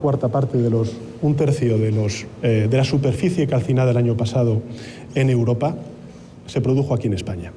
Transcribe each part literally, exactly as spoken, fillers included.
cuarta parte de los, un tercio de, los, eh, de la superficie calcinada el año pasado en Europa se produjo aquí en España.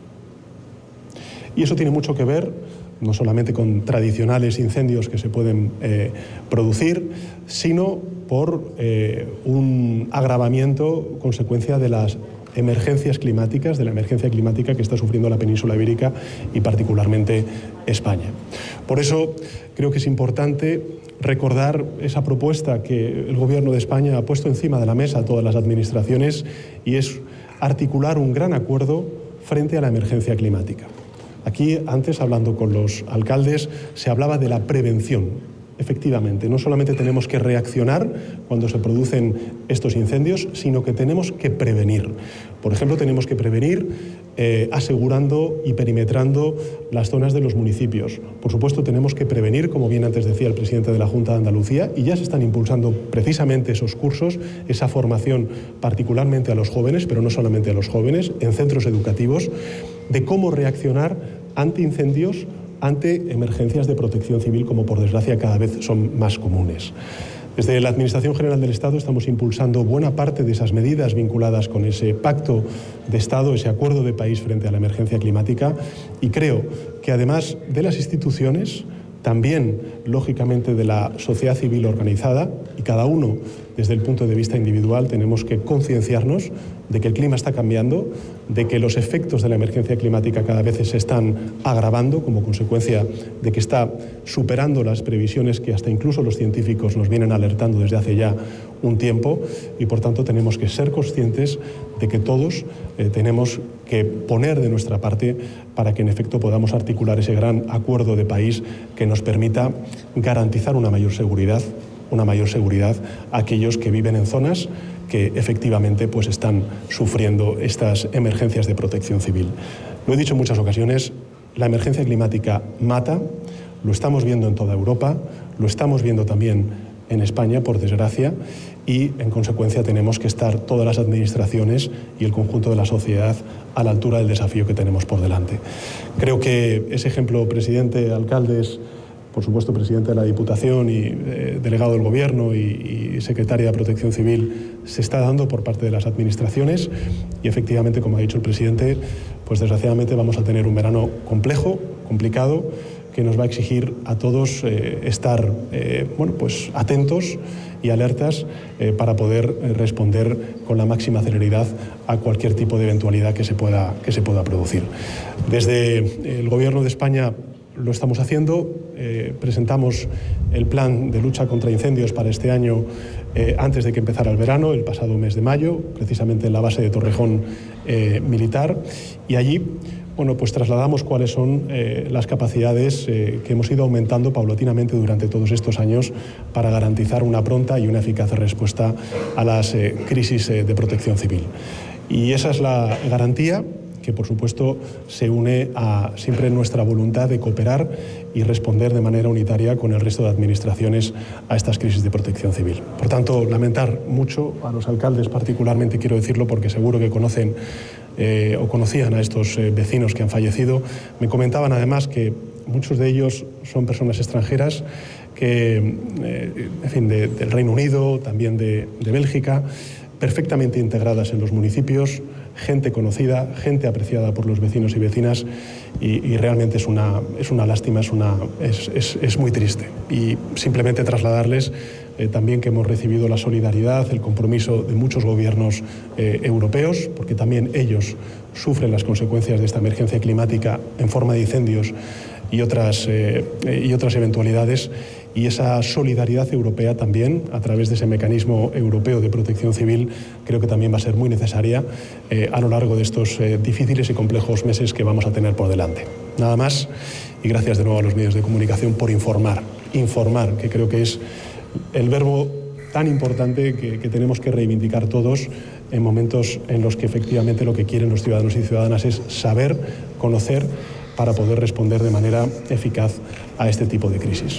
Y eso tiene mucho que ver no solamente con tradicionales incendios que se pueden eh, producir, sino por eh, un agravamiento consecuencia de las emergencias climáticas, de la emergencia climática que está sufriendo la península ibérica y particularmente España. Por eso creo que es importante recordar esa propuesta que el Gobierno de España ha puesto encima de la mesa a todas las administraciones, y es articular un gran acuerdo frente a la emergencia climática. Aquí, antes, hablando con los alcaldes, se hablaba de la prevención. Efectivamente, no solamente tenemos que reaccionar cuando se producen estos incendios, sino que tenemos que prevenir. Por ejemplo, tenemos que prevenir eh, asegurando y perimetrando las zonas de los municipios. Por supuesto, tenemos que prevenir, como bien antes decía el presidente de la Junta de Andalucía, y ya se están impulsando precisamente esos cursos, esa formación particularmente a los jóvenes, pero no solamente a los jóvenes, en centros educativos, de cómo reaccionar ante incendios, ante emergencias de protección civil, como por desgracia cada vez son más comunes. Desde la Administración General del Estado estamos impulsando buena parte de esas medidas vinculadas con ese pacto de Estado, ese acuerdo de país frente a la emergencia climática, y creo que además de las instituciones, también, lógicamente, de la sociedad civil organizada, y cada uno desde el punto de vista individual tenemos que concienciarnos de que el clima está cambiando, de que los efectos de la emergencia climática cada vez se están agravando como consecuencia de que está superando las previsiones que hasta incluso los científicos nos vienen alertando desde hace ya un tiempo, y por tanto tenemos que ser conscientes de que todos eh, tenemos que poner de nuestra parte para que en efecto podamos articular ese gran acuerdo de país que nos permita garantizar una mayor seguridad, una mayor seguridad a aquellos que viven en zonas que efectivamente pues están sufriendo estas emergencias de protección civil. Lo he dicho en muchas ocasiones, la emergencia climática mata, lo estamos viendo en toda Europa, lo estamos viendo también en España, por desgracia, y en consecuencia tenemos que estar todas las administraciones y el conjunto de la sociedad a la altura del desafío que tenemos por delante. Creo que ese ejemplo, presidente, alcaldes, por supuesto, presidente de la Diputación y eh, delegado del Gobierno y, y secretaria de Protección Civil, se está dando por parte de las administraciones, y efectivamente, como ha dicho el presidente, pues desgraciadamente vamos a tener un verano complejo, complicado, que nos va a exigir a todos eh, estar eh, bueno, pues atentos y alertas eh, para poder eh, responder con la máxima celeridad a cualquier tipo de eventualidad que se pueda, que se pueda producir. Desde el Gobierno de España lo estamos haciendo, eh, presentamos el plan de lucha contra incendios para este año eh, antes de que empezara el verano, el pasado mes de mayo, precisamente en la base de Torrejón eh, militar, y allí bueno, pues trasladamos cuáles son eh, las capacidades eh, que hemos ido aumentando paulatinamente durante todos estos años para garantizar una pronta y una eficaz respuesta a las eh, crisis eh, de protección civil. Y esa es la garantía que, por supuesto, se une a siempre nuestra voluntad de cooperar y responder de manera unitaria con el resto de administraciones a estas crisis de protección civil. Por tanto, lamentar mucho a los alcaldes, particularmente quiero decirlo porque seguro que conocen eh, o conocían a estos eh, vecinos que han fallecido. Me comentaban además que muchos de ellos son personas extranjeras que, eh, en fin, de, del Reino Unido, también de, de Bélgica, perfectamente integradas en los municipios, gente conocida, gente apreciada por los vecinos y vecinas, y, y realmente es una, es una lástima, es, una, es, es, es muy triste. Y simplemente trasladarles eh, también que hemos recibido la solidaridad, el compromiso de muchos gobiernos eh, europeos, porque también ellos sufren las consecuencias de esta emergencia climática en forma de incendios y otras, eh, y otras eventualidades, y esa solidaridad europea también, a través de ese mecanismo europeo de protección civil, creo que también va a ser muy necesaria eh, a lo largo de estos eh, difíciles y complejos meses que vamos a tener por delante. Nada más, y gracias de nuevo a los medios de comunicación por informar, informar, que creo que es el verbo tan importante que, que tenemos que reivindicar todos en momentos en los que efectivamente lo que quieren los ciudadanos y ciudadanas es saber, conocer, para poder responder de manera eficaz a este tipo de crisis.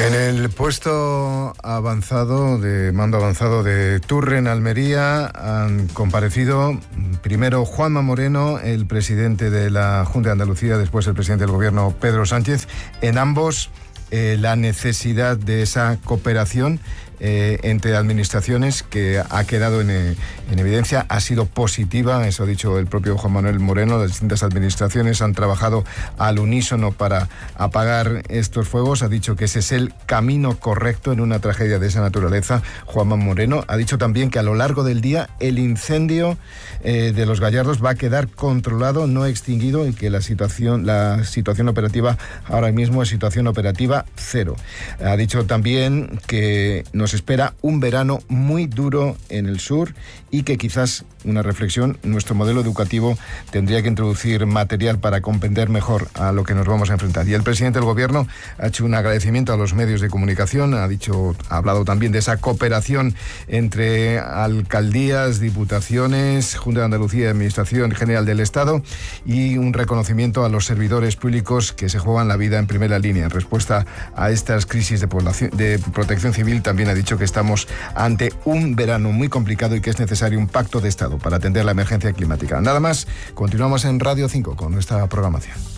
En el puesto avanzado, de mando avanzado de Turre, en Almería, han comparecido primero Juanma Moreno, el presidente de la Junta de Andalucía, después el presidente del Gobierno, Pedro Sánchez. En ambos, eh, la necesidad de esa cooperación Eh, entre administraciones, que ha quedado en, en evidencia, ha sido positiva, eso ha dicho el propio Juan Manuel Moreno. Las distintas administraciones han trabajado al unísono para apagar estos fuegos. Ha dicho que ese es el camino correcto en una tragedia de esa naturaleza. Juanma Moreno ha dicho también que a lo largo del día el incendio eh, de los Gallardos va a quedar controlado, no extinguido, y que la situación, la situación operativa ahora mismo es situación operativa cero. Ha dicho también que nos espera un verano muy duro en el sur y que quizás, una reflexión, nuestro modelo educativo tendría que introducir material para comprender mejor a lo que nos vamos a enfrentar. Y el presidente del Gobierno ha hecho un agradecimiento a los medios de comunicación, ha dicho, ha hablado también de esa cooperación entre alcaldías, diputaciones, Junta de Andalucía y Administración General del Estado, y un reconocimiento a los servidores públicos que se juegan la vida en primera línea en respuesta a estas crisis de, población, de protección civil. También ha dicho que estamos ante un verano muy complicado y que es necesario un pacto de Estado para atender la emergencia climática. Nada más, continuamos en Radio cinco con nuestra programación.